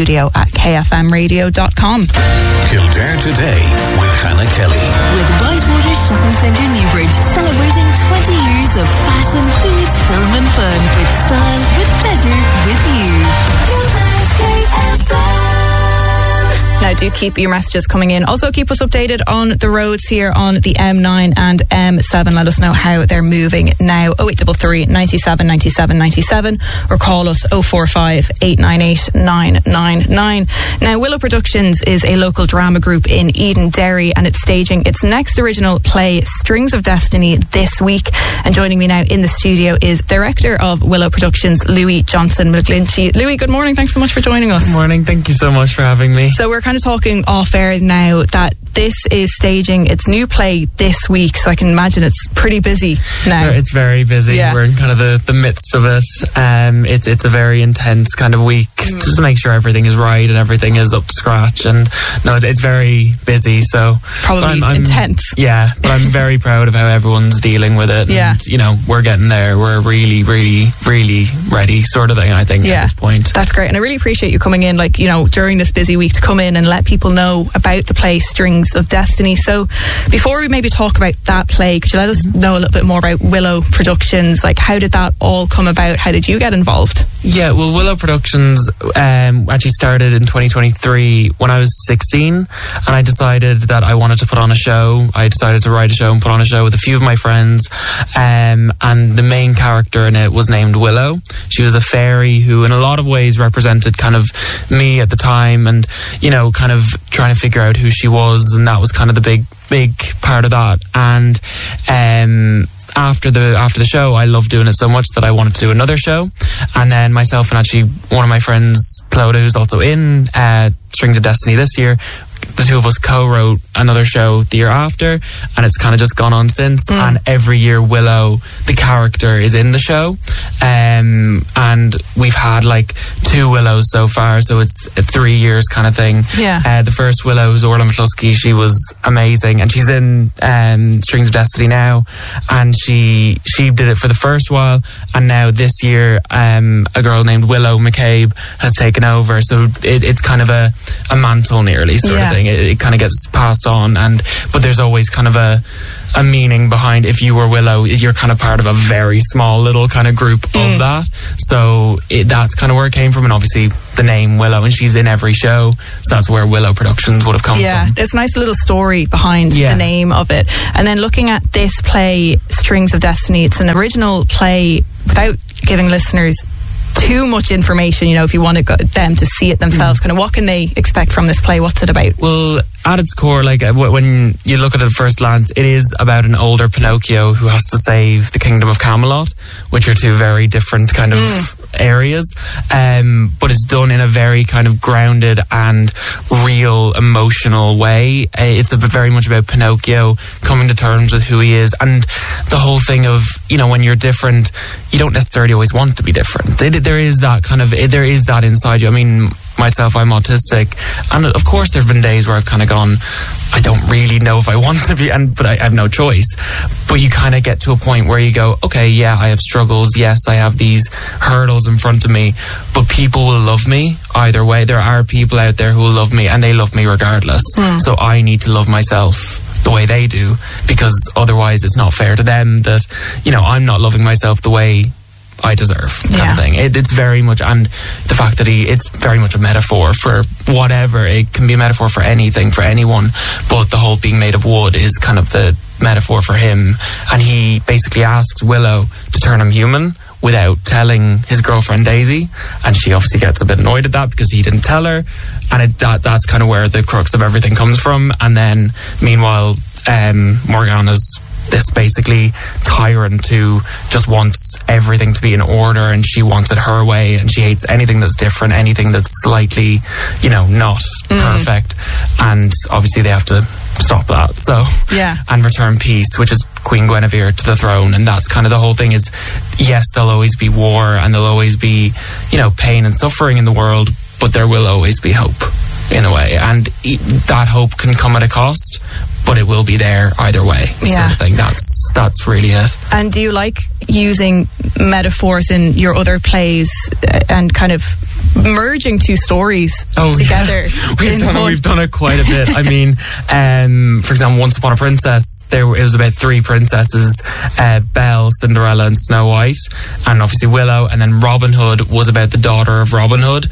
studio@kfmradio.com. Kildare Today with Hannah Kelly. With Whitewater Shopping Centre Newbridge, celebrating 20 years of fashion, food, film and fun, with style, with pleasure, with you. Now, do keep your messages coming in. Also, keep us updated on the roads here on the M9 and M7. Let us know how they're moving now. 0833 97 97 97 or call us 045 898 999. Now, Willow Productions is a local drama group in Eden Derry, and it's staging its next original play, Strings of Destiny, this week. And joining me now in the studio is Director of Willow Productions, Louis Johnson McGlinchey. Louis, good morning. Thanks so much for joining us. Good morning. Thank you so much for having me. So we're kind of talking off air now that this is staging its new play this week, so I can imagine it's pretty busy now. It's very busy. We're in kind of the midst of it. It's a very intense kind of week just to make sure everything is right and everything is up to scratch. And no, it's very busy. So probably I'm intense. Yeah, but I'm very proud of how everyone's dealing with it. Yeah. And, you know, we're getting there. We're really, really, really ready, sort of thing, I think, at this point. That's great. And I really appreciate you coming in, like, you know, during this busy week to come in and let people know about the play Strings of Destiny. So before we maybe talk about that play, could you let us know a little bit more about Willow Productions? Like, how did that all come about? How did you get involved? Yeah, well, Willow Productions actually started in 2023 when I was 16, and I decided that I wanted to put on a show. I decided to write a show and put on a show with a few of my friends, and the main character in it was named Willow. She was a fairy who in a lot of ways represented kind of me at the time, and, you know, kind of trying to figure out who she was, and that was kind of the big part of that. And after the show, I loved doing it so much that I wanted to do another show. And then myself and actually one of my friends, Clodagh, who's also in Strings of Destiny this year, the two of us co-wrote another show the year after, and it's kind of just gone on since. And every year Willow, the character, is in the show, and we've had like 2 Willows so far, so it's a 3 years kind of thing. The first Willow was Orla McCluskey. She was amazing, and she's in Strings of Destiny now, and she did it for the first while, and now this year a girl named Willow McCabe has taken over, so it's kind of a mantle nearly sort of thing. It kind of gets passed on, but there's always kind of a meaning behind. If you were Willow, you're kind of part of a very small little kind of group of that. So that's kind of where it came from, and obviously the name Willow, and she's in every show, so that's where Willow Productions would have come from. Yeah, there's a nice little story behind the name of it. And then looking at this play, Strings of Destiny, it's an original play without giving listeners too much information, you know, if you want them to see it themselves. Kind of what can they expect from this play? What's it about? Well, at its core, like when you look at it at first glance, it is about an older Pinocchio who has to save the kingdom of Camelot, which are 2 very different kind of areas, but it's done in a very kind of grounded and real emotional way. It's very much about Pinocchio coming to terms with who he is, and the whole thing of, you know, when you're different, you don't necessarily always want to be different. There is that inside you. I mean, myself, I'm autistic, and of course there have been days where I've kind of gone, I don't really know if I want to be, but I have no choice. But you kind of get to a point where you go, okay, yeah, I have struggles, yes, I have these hurdles in front of me, but people will love me either way. There are people out there who will love me, and they love me regardless. So I need to love myself the way they do, because otherwise it's not fair to them that, you know, I'm not loving myself the way I deserve, kind of thing. It's very much, and the fact that it's very much a metaphor for whatever. It can be a metaphor for anything, for anyone, but the whole being made of wood is kind of the metaphor for him. And he basically asks Willow to turn him human without telling his girlfriend Daisy, and she obviously gets a bit annoyed at that because he didn't tell her, and that's kind of where the crux of everything comes from. And then meanwhile, Morgana's this basically tyrant who just wants everything to be in order, and she wants it her way, and she hates anything that's different, anything that's slightly, you know, not perfect. And obviously they have to stop that, so and return peace, which is Queen Guinevere to the throne. And that's kind of the whole thing. Is, yes, there'll always be war, and there'll always be, you know, pain and suffering in the world, but there will always be hope, in a way, and that hope can come at a cost, but it will be there either way, sort of thing. That's really it. And do you like using metaphors in your other plays and kind of merging 2 stories together? We've done it quite a bit. I mean, for example, Once Upon a Princess, it was about 3 princesses, Belle, Cinderella and Snow White, and obviously Willow. And then Robin Hood was about the daughter of Robin Hood,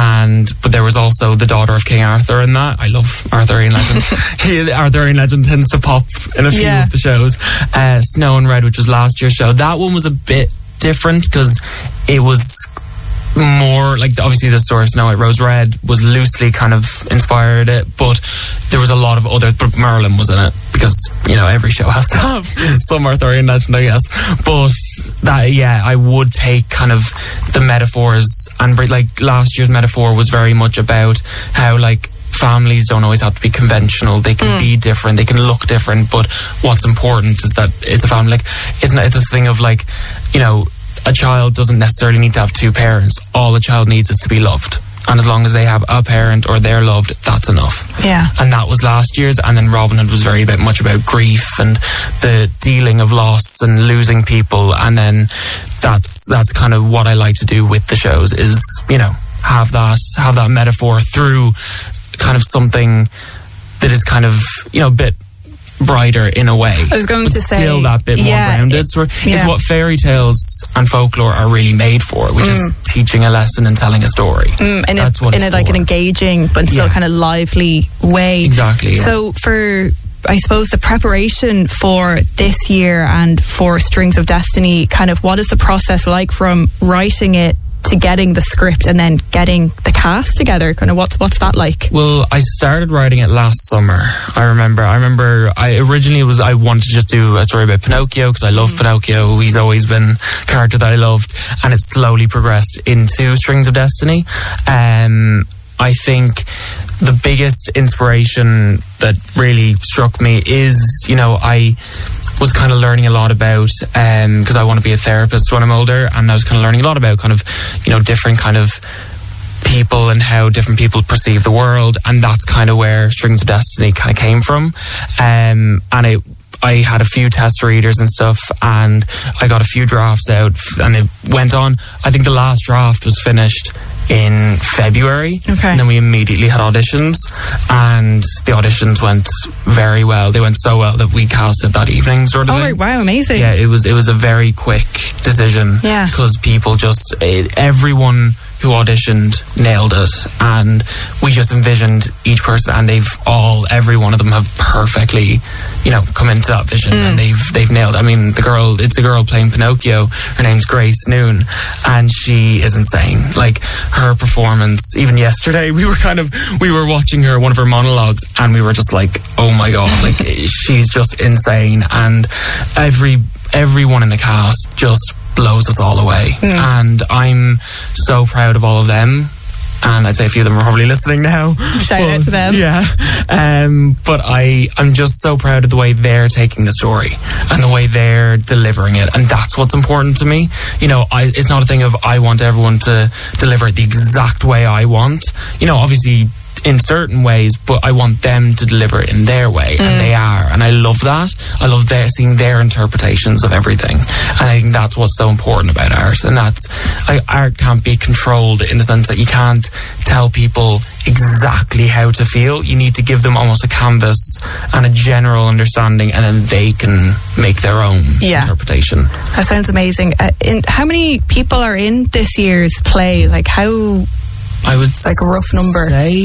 but there was also the daughter of King Arthur in that. I love Arthurian legend. Arthurian legend tends to pop in a few of the shows. Snow and Red, which was last year's show, that one was a bit different because it was more like, obviously the story of Snow White Rose Red was loosely kind of inspired it, but there was a lot of other, but Merlin was in it because, you know, every show has to have some Arthurian legend, I guess. But that, I would take kind of the metaphors, and like last year's metaphor was very much about how, like, families don't always have to be conventional. They can be different, they can look different, but what's important is that it's a family. Like, isn't it this thing of like, you know, a child doesn't necessarily need to have two parents. All a child needs is to be loved. And as long as they have a parent or they're loved, that's enough. Yeah. And that was last year's. And then Robin Hood was very much about grief and the dealing of loss and losing people. And then that's kind of what I like to do with the shows is, you know, have that metaphor through kind of something that is kind of, you know, a bit brighter in a way. I was going to say, still that bit more grounded. So it's what fairy tales and folklore are really made for, which is teaching a lesson and telling a story. And that's what it's in like an engaging but still kind of lively way. Exactly. Yeah. So for, I suppose, the preparation for this year and for Strings of Destiny, kind of what is the process like from writing it to getting the script and then getting the cast together? Kind of what's that like? Well, I started writing it last summer. I remember I originally I wanted to just do a story about Pinocchio because I love Pinocchio. He's always been a character that I loved, and it slowly progressed into Strings of Destiny. I think the biggest inspiration that really struck me is, you know, I was kind of learning a lot about, because I want to be a therapist when I'm older, and I was kind of learning a lot about kind of, you know, different kind of people and how different people perceive the world, and that's kind of where Strings of Destiny kind of came from. I had a few test readers and stuff, and I got a few drafts out, and it went on. I think the last draft was finished in February, and then we immediately had auditions, and the auditions went very well. They went so well that we casted that evening, sort of thing. Wow, amazing. Yeah, it was a very quick decision, because people just, everyone who auditioned nailed it, and we just envisioned each person, and every one of them have perfectly, you know, come into that vision, and they've nailed it. I mean, it's a girl playing Pinocchio. Her name's Grace Noon, and she is insane. Like, her performance, even yesterday, we were watching one of her monologues, and we were just like, oh my god, like, she's just insane, and everyone in the cast just blows us all away, and I'm so proud of all of them, and I'd say a few of them are probably listening now. Shout out to them. Yeah. But I'm just so proud of the way they're taking the story and the way they're delivering it, and that's what's important to me. You know, it's not a thing of I want everyone to deliver it the exact way I want. You know, obviously in certain ways, but I want them to deliver it in their way, and they are, and I love that. I love seeing their interpretations of everything, and I think that's what's so important about art. And that's, art can't be controlled in the sense that you can't tell people exactly how to feel. You need to give them almost a canvas and a general understanding, and then they can make their own interpretation. That sounds amazing. How many people are in this year's play? Like, how, I would like a rough number say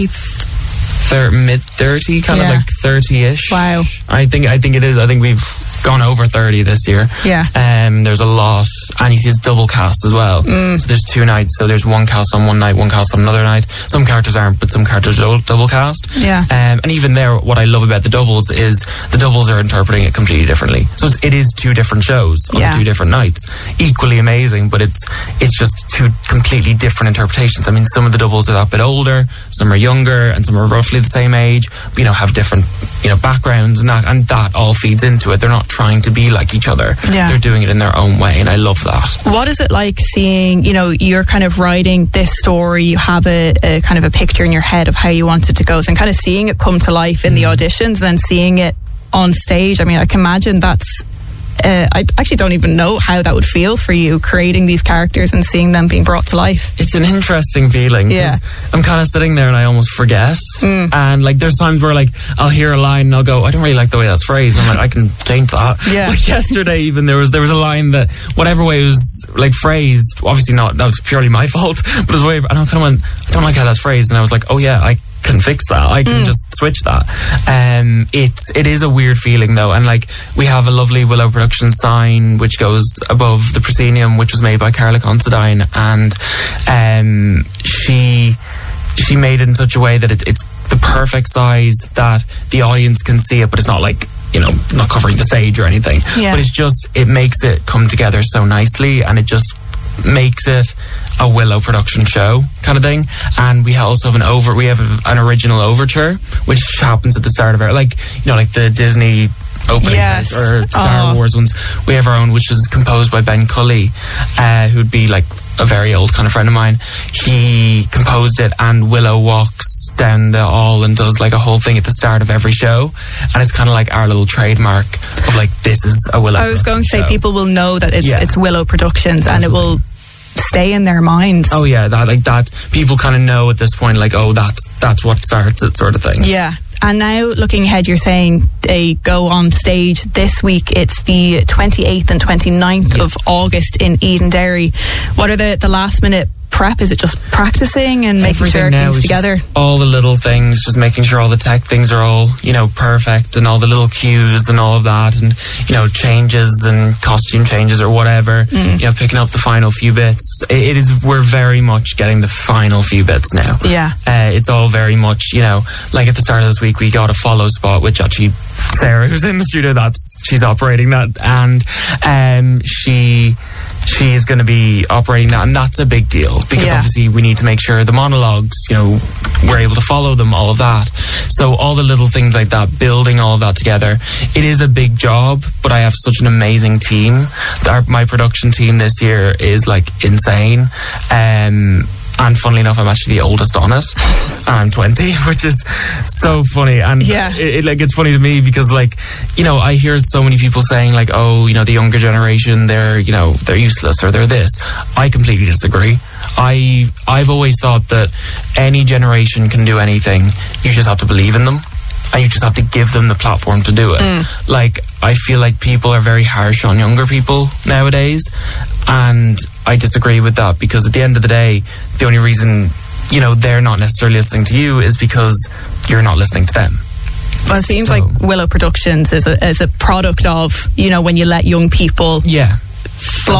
mid-30, kind of like 30-ish. Wow. I think it is. I think we've gone over 30 this year. Yeah. There's a lot, and you see it's double cast as well. So there's 2 nights, so there's one cast on one night, one cast on another night. Some characters aren't, but some characters are double cast. Yeah. And even there, what I love about the doubles is the doubles are interpreting it completely differently. So it is 2 different shows on 2 different nights. Equally amazing, but it's just 2 completely different interpretations. I mean, some of the doubles are that bit older, some are younger, and some are roughly the same age, but, you know, have different, you know, backgrounds, and that all feeds into it. They're not trying to be like each other. They're doing it in their own way, and I love that. What is it like seeing, you know, you're kind of writing this story, you have a kind of a picture in your head of how you want it to go, and kind of seeing it come to life in the auditions, and then seeing it on stage? I mean, I can imagine that's I actually don't even know how that would feel for you, creating these characters and seeing them being brought to life. It's an interesting feeling. Yeah. I'm kind of sitting there and I almost forget. And like, there's times where like I'll hear a line and I'll go, I don't really like the way that's phrased. I'm like, I can change that. Yeah. Like yesterday, even there was a line that whatever way it was like phrased, obviously not, that was purely my fault, but it was way, and I kind of went, I don't like how that's phrased, and I was like, oh yeah, I can fix that. I can just switch that. It is a weird feeling though, and like we have a lovely Willow Production sign which goes above the proscenium, which was made by Carla Considine, and she made it in such a way that it's the perfect size that the audience can see it, but it's not like, you know, not covering the stage or anything. Yeah. But it's just, it makes it come together so nicely, and it just makes it a Willow production show kind of thing. And we also have an original overture, which happens at the start of it, like the Disney opening or Star Wars ones. We have our own, which is composed by Ben Cully, who'd be like a very old kind of friend of mine. He composed it, and Willow walks down the hall and does like a whole thing at the start of every show, and it's kind of like our little trademark of like, this is a Willow. I was going to say, people will know that it's Willow Productions. Absolutely. And it will stay in their minds. Oh yeah, that people kind of know at this point, like, oh, that's what starts it, sort of thing. Yeah. And now, looking ahead, you're saying they go on stage this week. It's the 28th and 29th of August in Edenderry. What are the last minute prep? Is it just practicing and making sure everything's together? All the little things, just making sure all the tech things are all, perfect, and all the little cues and all of that, and, changes and costume changes or whatever, picking up the final few bits. We're very much getting the final few bits now. Yeah. It's all very much, like at the start of this week, we got a follow spot, which actually Sarah, who's in the studio, she's operating that, and she is going to be operating that, and that's a big deal, because obviously we need to make sure the monologues, we're able to follow them, all of that. So all the little things like that, building all of that together, it is a big job, but I have such an amazing team. My production team this year is like insane. And funnily enough, I'm actually the oldest on it, and I'm 20, which is so funny. And it's funny to me because, I hear so many people saying like, oh, the younger generation, they're useless or they're this. I completely disagree. I've always thought that any generation can do anything. You just have to believe in them, and you just have to give them the platform to do it. Like, I feel like people are very harsh on younger people nowadays, and I disagree with that, because at the end of the day, the only reason, they're not necessarily listening to you is because you're not listening to them. Well, it seems like Willow Productions is a product of, when you let young people